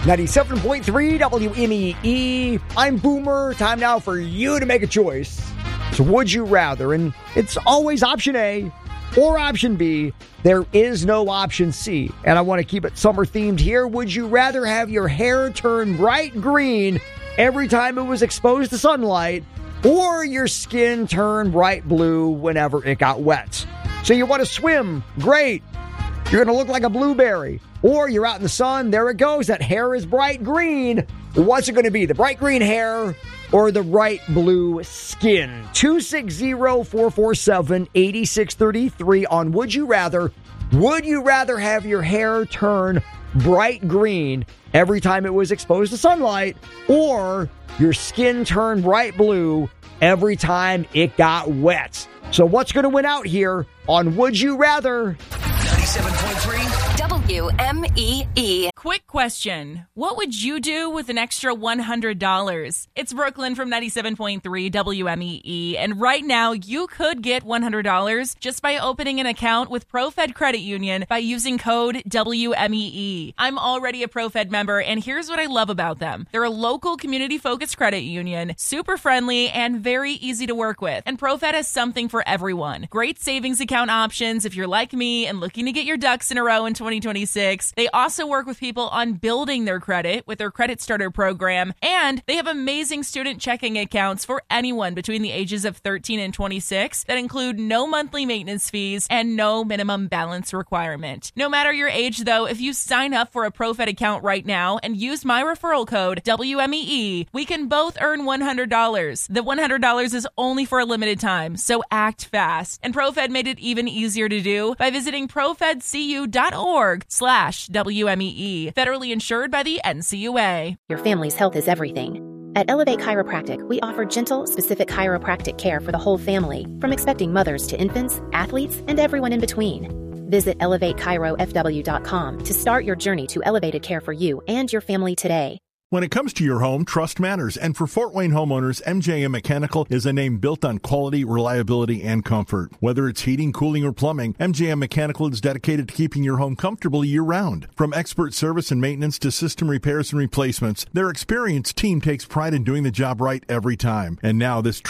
97.3 WMEE. I'm Boomer. Time now for you to make a choice. So would you rather? And it's always option A or option B. There is no option C. And I want to keep it summer themed here. Would you rather have your hair turn bright green every time it was exposed to sunlight, or your skin turn bright blue whenever it got wet? So you want to swim? Great. You're going to look like a blueberry. Or you're out in the sun, there it goes, that hair is bright green. What's it going to be, the bright green hair or the bright blue skin? 260-447-8633 on Would You Rather. Would you rather have your hair turn bright green every time it was exposed to sunlight, or your skin turn bright blue every time it got wet? So what's going to win out here on Would You Rather? 97.3 WMEE. Quick question. What would you do with an extra $100? It's Brooklyn from 97.3 WMEE, and right now you could get $100 just by opening an account with ProFed Credit Union by using code WMEE. I'm already a ProFed member, and here's what I love about them. They're a local community-focused credit union, super friendly, and very easy to work with. And ProFed has something for everyone. Great savings account options if you're like me and looking to get your ducks in a row in 2026. They also work with people on building their credit with their Credit Starter program, and they have amazing student checking accounts for anyone between the ages of 13 and 26 that include no monthly maintenance fees and no minimum balance requirement. No matter your age, though, if you sign up for a ProFed account right now and use my referral code WMEE, we can both earn $100. The $100 is only for a limited time, so act fast. And ProFed made it even easier to do by visiting profedcu.org/WMEE. Federally insured by the NCUA. Your family's health is everything. At Elevate Chiropractic, we offer gentle, specific chiropractic care for the whole family, from expecting mothers to infants, athletes, and everyone in between. Visit ElevateChiroFW.com to start your journey to elevated care for you and your family today. When it comes to your home, trust matters. And for Fort Wayne homeowners, MJM Mechanical is a name built on quality, reliability, and comfort. Whether it's heating, cooling, or plumbing, MJM Mechanical is dedicated to keeping your home comfortable year-round. From expert service and maintenance to system repairs and replacements, their experienced team takes pride in doing the job right every time. And now this